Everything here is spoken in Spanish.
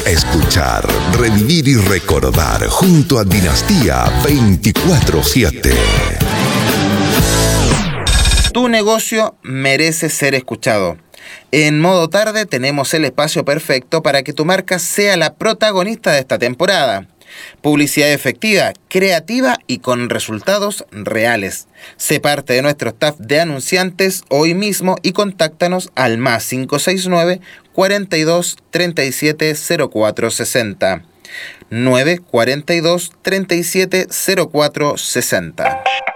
Escuchar, revivir y recordar junto a Dinastía 24/7. Tu negocio merece ser escuchado. En Modo Tarde tenemos el espacio perfecto para que tu marca sea la protagonista de esta temporada. Publicidad efectiva, creativa y con resultados reales. Sé parte de nuestro staff de anunciantes hoy mismo y contáctanos al +569 42 37 04 60. 9 42 37 04 60.